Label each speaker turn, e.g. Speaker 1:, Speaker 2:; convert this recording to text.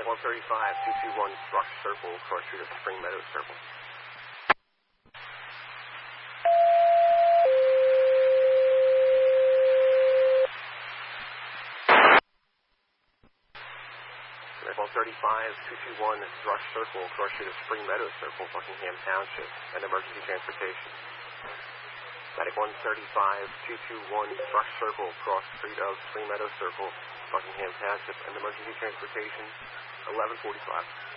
Speaker 1: 135, 221, Rush Circle, cross street of Spring Meadows Circle. Red 135, 221, Rush Circle, cross street of Spring Meadows Circle, Buckingham Township, and emergency transportation. Medic 135, 221, Rush Circle, cross street of Spring Meadows Circle, Buckingham Township, and emergency transportation, 1145.